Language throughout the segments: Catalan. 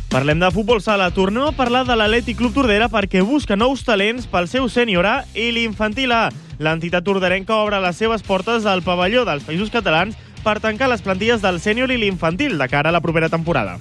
Parlem de futbol sala. Tornem a parlar de l'Atlètic Club Tordera perquè busca nous talents pel seu sènior A i l'infantil A. L'entitat torderenca obre les seves portes al pavelló dels Països Catalans per tancar les plantilles del sènior i l'infantil de cara a la propera temporada.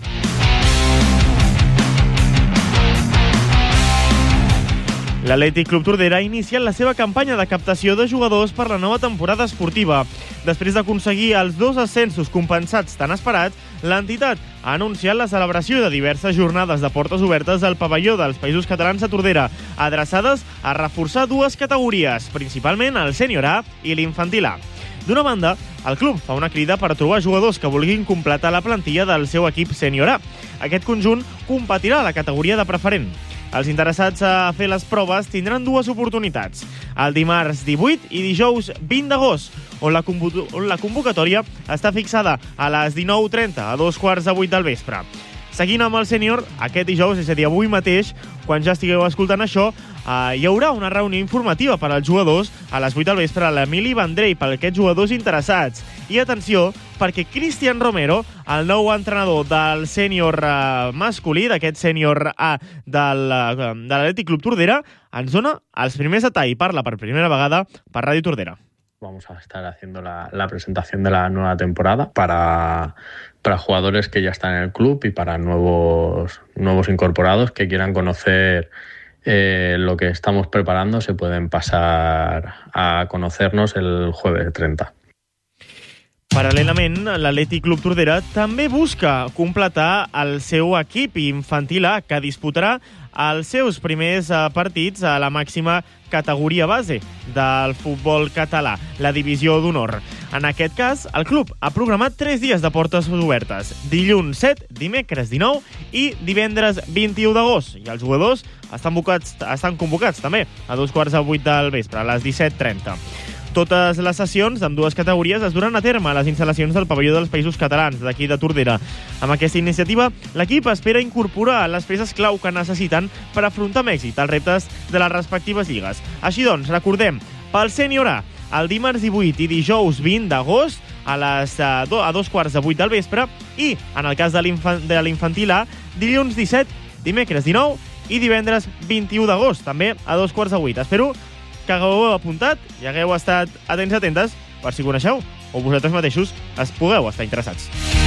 L'Atlètic Club Tordera ha iniciat la seva campanya de captació de jugadors per la nova temporada esportiva. Després d'aconseguir els 2 ascensos compensats tan esperats, l'entitat ha anunciat la celebració de diverses jornades de portes obertes al pavelló dels Països Catalans a Tordera, adreçades a reforçar 2 categories, principalment el sènior A i l'infantil A. D'una banda, el club fa una crida per trobar jugadors que vulguin completar la plantilla del seu equip sènior A. Aquest conjunt competirà a la categoria de preferent. Els interessats a fer les proves tindran 2 oportunitats, el dimarts 18 i dijous 20 d'agost, on la convocatòria està fixada a les 19:30, a 7:45 del vespre. Seguint amb el sènior, aquest dijous, és a dir, avui mateix, quan ja estigueu escoltant això, hi haurà una reunió informativa per als jugadors a les 8 del vespre a l'Emili Vendrell per aquests jugadors interessats. I atenció, perquè Cristian Romero, el nou entrenador del sènior masculí, d'aquest sènior A de l'Atlètic Club Tordera, ens dona els primers detalls i parla per primera vegada per Ràdio Tordera. Vamos a estar haciendo la presentación de la nueva temporada para jugadores que ya están en el club y para nuevos incorporados que quieran conocer lo que estamos preparando. Se pueden pasar a conocernos el jueves 30. Paral·lelament, l'Atlètic Club Tordera també busca completar el seu equip infantil A, que disputarà els seus primers partits a la màxima categoria base del futbol català, la divisió d'honor. En aquest cas, el club ha programat 3 dies de portes obertes, dilluns 7, dimecres 19 i divendres 21 d'agost. I els jugadors estan convocats també a 7:45 del vespre, a les 17:30. Totes les sessions d'ambdues categories es duran a terme a les instal·lacions del pavelló dels Països Catalans, d'aquí de Tordera. Amb aquesta iniciativa, l'equip espera incorporar les peces clau que necessiten per afrontar amb èxit els reptes de les respectives lligues. Així doncs, recordem, pel sènior A, el dimarts 18 i dijous 20 d'agost a 7:45 del vespre i, en el cas de l'infantil A, dilluns 17, dimecres 19 i divendres 21 d'agost, també a 7:45. Espero que hagueu apuntat i hagueu estat atents i atentes per si coneixeu o vosaltres mateixos es pugueu estar interessats.